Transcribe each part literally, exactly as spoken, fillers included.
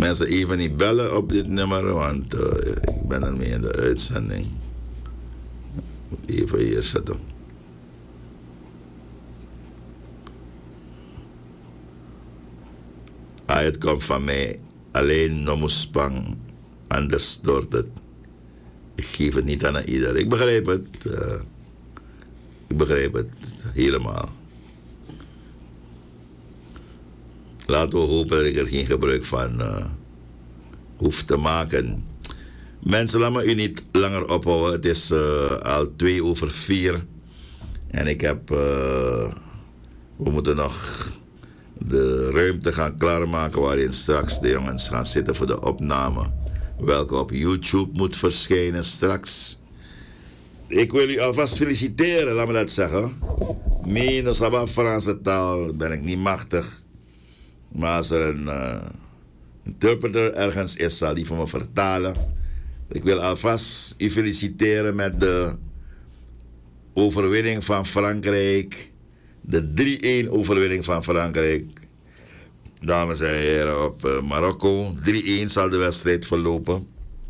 Mensen even niet bellen op dit nummer, want uh, ik ben ermee in de uitzending. Even hier zetten. Ah, het komt van mij. Alleen nomuspang. Anders stoort het. Ik geef het niet aan ieder. Ik begrijp het. Uh, ik begrijp het helemaal. Laten we hopen dat ik er geen gebruik van uh, hoef te maken. Mensen, laat me u niet langer ophouden. Het is uh, al twee over vier. En ik heb... Uh, we moeten nog de ruimte gaan klaarmaken waarin straks de jongens gaan zitten voor de opname. Welke op YouTube moet verschijnen straks. Ik wil u alvast feliciteren, laat me dat zeggen. Mijn Sabah Franse taal ben ik niet machtig. Maar als er een uh, interpreter ergens is, zal die voor me vertalen. Ik wil alvast u feliciteren met de overwinning van Frankrijk. De drie-een overwinning van Frankrijk. Dames en heren, op uh, Marokko. drie-een zal de wedstrijd verlopen.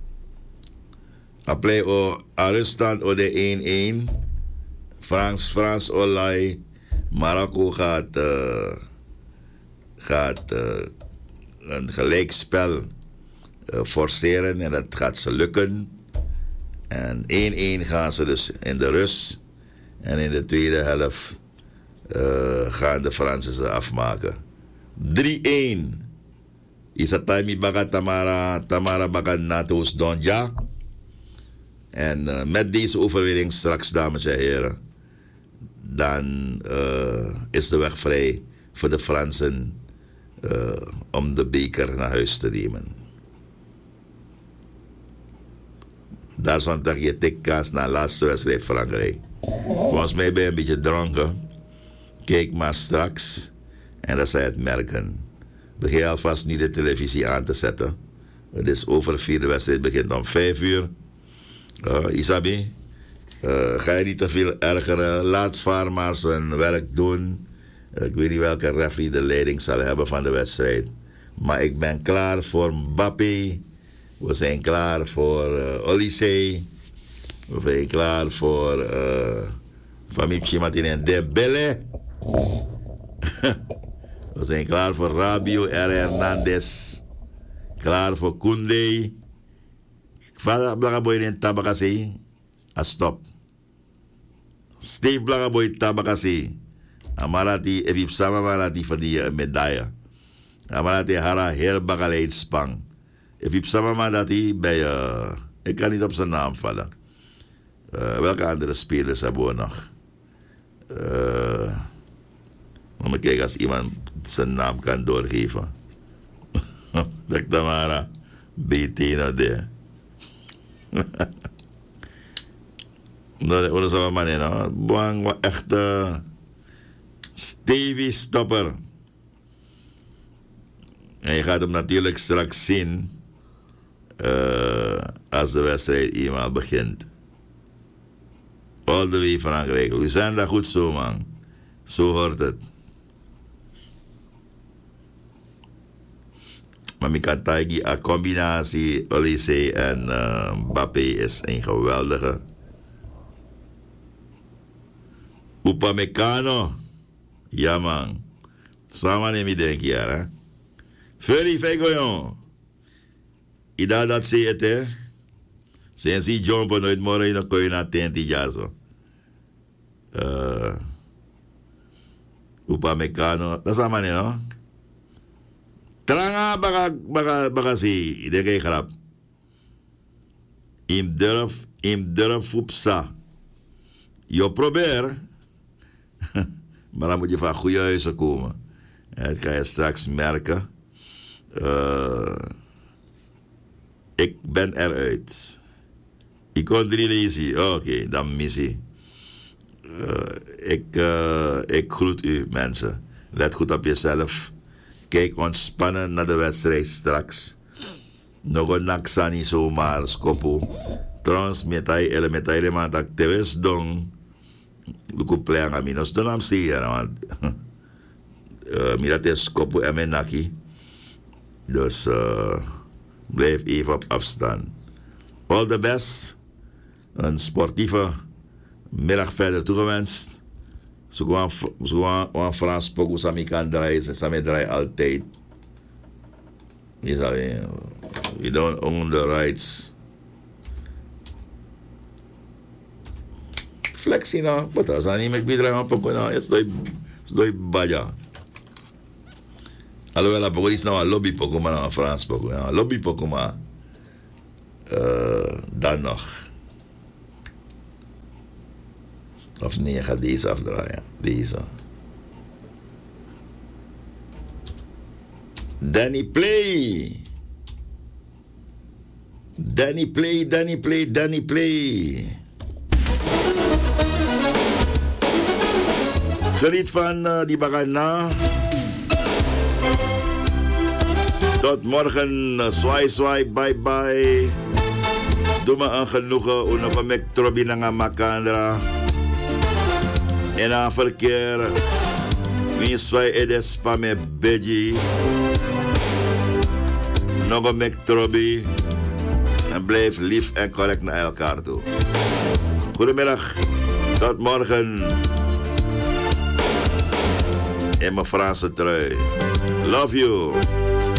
Après o Rusland o de één-één. Frans, Frans Olay. Marokko gaat, uh, gaat uh, een gelijkspel uh, forceren en dat gaat ze lukken. En één-één gaan ze dus in de rust. En in de tweede helft uh, gaan de Fransen ze afmaken. drie-één. Isatami baga Tamara, Tamara baga Natos Donja. En uh, met deze overwinning straks, dames en heren, dan uh, is de weg vrij voor de Fransen uh, om de beker naar huis te nemen. Daar zondag je tikkaas naar de laatste wedstrijd Frankrijk. Volgens mij ben je een beetje dronken. Kijk maar straks en dan zal je het merken. Begin alvast nu de televisie aan te zetten. Het is over vier, de wedstrijd begint om vijf uur. Uh, Isabi, uh, ga je niet te veel ergeren. Laat Vaar maar zijn werk doen. Uh, ik weet niet welke referee de leiding zal hebben van de wedstrijd. Maar ik ben klaar voor Mbappé. We zijn klaar voor uh, Olysee. We zijn klaar voor uh, Famille Martin en Dembele. We zijn klaar voor Rabiot en Hernandez. Klaar voor Koundé. Vader Blagaboy in Tabakasi. A stop. Steve Blagaboy Tabakasi. Amarati, even sama marati voor die uh, medaille. Amarati hara heel bagaleid spang. Even sama marati bij. Uh, ik kan niet op zijn naam vallen. Uh, welke andere spelers hebben we nog? Uh, Moet kijken als iemand zijn naam kan doorgeven. Dat Tamara. Bettina de. Dat is wel man, no? Buang echte Stevie Stopper. En je gaat hem natuurlijk straks zien uh, als de wedstrijd eenmaal begint. All the way Frankrijk. We zijn daar goed zo, man. Zo hoort het. Maar Mikataigi, een combinatie Olysee en uh, Mbappé is een geweldige. Upamecano. Ja, man. Samen neem je denk je, hè. Feli Fegoyon. Ida dat zie het, hè. Zijn ze jumpen nooit morgen, dan kun je naar tenti jazo. Uh, Upamecano. Dat is allemaal niet, hoor. Tranga baga baga baga si de kay grap. Im durf im durf fupsa. Je probeer. Maar dan moet je van goede huizen komen. En dat ga je straks merken. Uh, ik ben eruit. Ik kon drie lezen. Oké, okay, dan missie. Uh, ik, uh, ik groet u mensen. Let goed op jezelf. Kijk ontspannen naar de wedstrijd straks. Nog een naksa niet zomaar skopu. Trouwens, metai ele metai de man dat te wes dong. Luku pleang aminos don am siya na. Mira te skopu eme naki. Dus uh, blijf even op afstand. All the best. Een sportieve middag verder toegewenst. Zo gewoon Frans pokoe sami kan draaien. Sami draaien altijd. We don't own the rights. Flexie nou. Wat is dat niet met bidragen aan pokoe nou? Het is dooi baja. Alhoewel dat pokoe is nou een lobby pokoe, maar nou een Frans pokoe. Ja, lobby pokoe, maar uh, dan nog. Of nee, ga deze afdraaien. Deze. Danny Play. Danny Play, Danny Play, Danny Play. Geniet van uh, die bagana. Tot morgen. Swai, swai, bye, bye. Doe me een genoegen. Uno met trobi na makandra. En aan verkeer. Wie swai edes pa me beji. Nog een met trobi. En blijf lief en correct naar elkaar toe. Goedemiddag. Tot morgen. In mijn Franse trui. Love you.